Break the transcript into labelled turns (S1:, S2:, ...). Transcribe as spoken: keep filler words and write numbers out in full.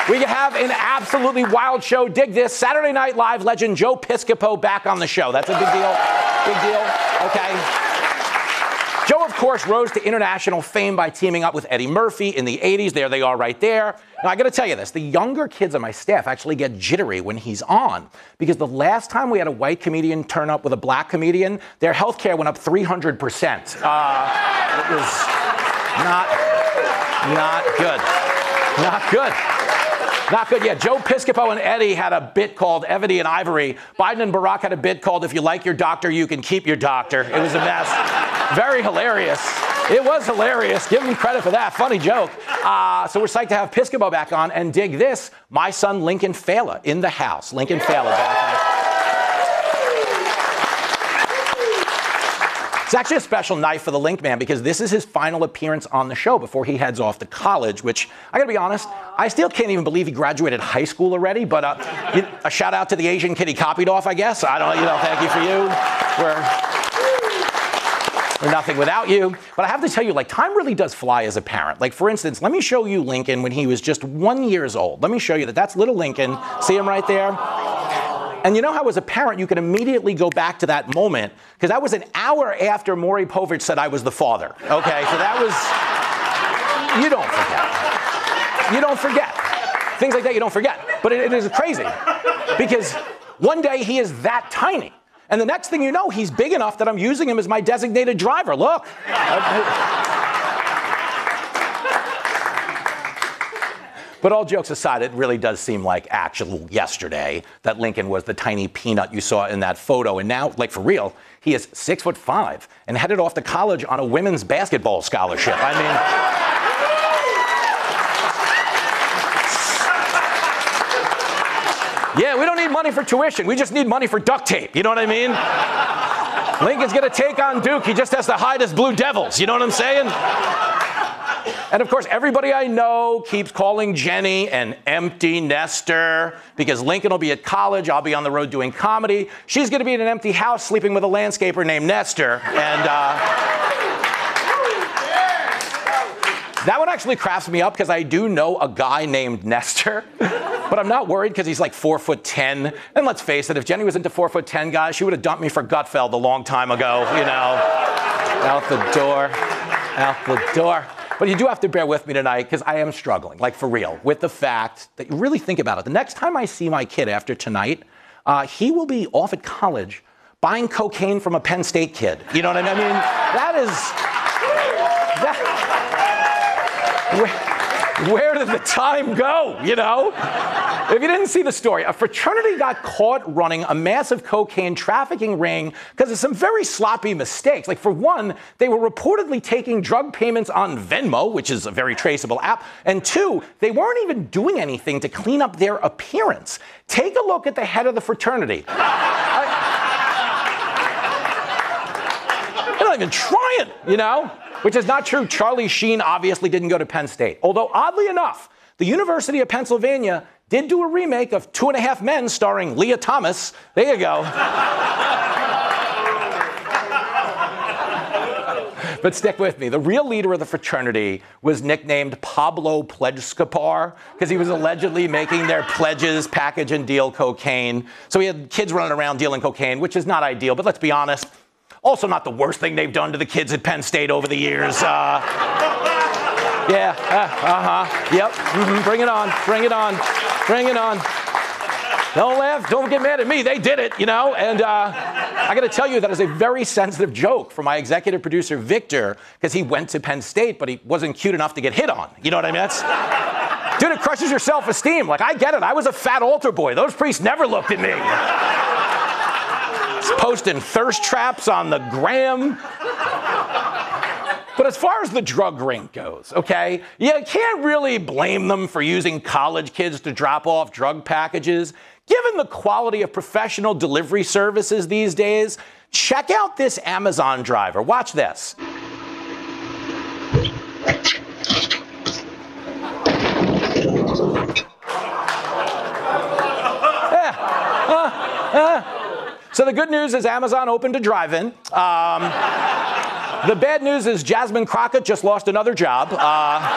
S1: We have an absolutely wild show. Dig this. Saturday Night Live legend Joe Piscopo back on the show. That's a big deal. Big deal. Okay. Joe, of course, rose to international fame by teaming up with Eddie Murphy in the eighties. There they are right there. Now, I got to tell you this. The younger kids on my staff actually get jittery when he's on because the last time we had a white comedian turn up with a black comedian, their health care went up three hundred percent. Uh, it was not, not good. Not good. Not good. Yeah, Joe Piscopo and Eddie had a bit called Ebony and Ivory. Biden and Barack had a bit called If You Like Your Doctor, You Can Keep Your Doctor. It was a mess. Very hilarious. It was hilarious. Give him credit for that. Funny joke. Uh, so we're psyched to have Piscopo back on. And dig this, my son Lincoln Fela in the house. Lincoln Fela back on. It's actually a special night for the Link Man because this is his final appearance on the show before he heads off to college, which, I gotta be honest, I still can't even believe he graduated high school already, but uh, a shout out to the Asian kid he copied off, I guess. I don't know, you know, thank you for you. We're, we're nothing without you. But I have to tell you, like, time really does fly as a parent. Like, for instance, let me show you Lincoln when he was just one years old. Let me show you that. That's little Lincoln. See him right there? And you know how, as a parent, you can immediately go back to that moment, because that was an hour after Maury Povich said I was the father. Okay, so that was, you don't forget. You don't forget. Things like that you don't forget. But it, it is crazy, because one day he is that tiny. And the next thing you know, he's big enough that I'm using him as my designated driver. Look. But all jokes aside, it really does seem like actual yesterday that Lincoln was the tiny peanut you saw in that photo. And now, like, for real, he is six foot five and headed off to college on a women's basketball scholarship. I mean, yeah, we don't need money for tuition. We just need money for duct tape. You know what I mean? Lincoln's going to take on Duke. He just has to hide his Blue Devils. You know what I'm saying? And of course, everybody I know keeps calling Jenny an empty nester because Lincoln will be at college. I'll be on the road doing comedy. She's going to be in an empty house sleeping with a landscaper named Nestor. And uh, that one actually cracks me up because I do know a guy named Nestor. But I'm not worried because he's like four foot ten. And let's face it, if Jenny was into four foot ten guys, she would have dumped me for Gutfeld a long time ago, you know. Out the door. Out the door. But you do have to bear with me tonight because I am struggling, like for real, with the fact that you really think about it. The next time I see my kid after tonight, uh, he will be off at college buying cocaine from a Penn State kid. You know what I mean? I mean, that is... That, where, where did the time go, you know? If you didn't see the story, a fraternity got caught running a massive cocaine trafficking ring because of some very sloppy mistakes. Like, for one, they were reportedly taking drug payments on Venmo, which is a very traceable app. And two, they weren't even doing anything to clean up their appearance. Take a look at the head of the fraternity. I, they're not even trying, you know? Which is not true. Charlie Sheen obviously didn't go to Penn State. Although, oddly enough, the University of Pennsylvania did do a remake of Two and a Half Men starring Leah Thomas. There you go. But stick with me. The real leader of the fraternity was nicknamed Pablo Pledgescapar because he was allegedly making their pledges package and deal cocaine. So he had kids running around dealing cocaine, which is not ideal, but let's be honest, also not the worst thing they've done to the kids at Penn State over the years. Uh, yeah, uh, uh-huh, yep, mm-hmm. Bring it on, bring it on. Bring it on. Don't laugh. Don't get mad at me. They did it, you know. And uh, I got to tell you, that is a very sensitive joke for my executive producer, Victor, because he went to Penn State, but he wasn't cute enough to get hit on. You know what I mean? That's, dude, it crushes your self-esteem. Like, I get it. I was a fat altar boy. Those priests never looked at me. He's posting thirst traps on the gram. But as far as the drug ring goes, okay, you can't really blame them for using college kids to drop off drug packages. Given the quality of professional delivery services these days, check out this Amazon driver. Watch this. Yeah. Uh, uh. So the good news is Amazon opened a drive-in. Um, The bad news is Jasmine Crockett just lost another job. Uh,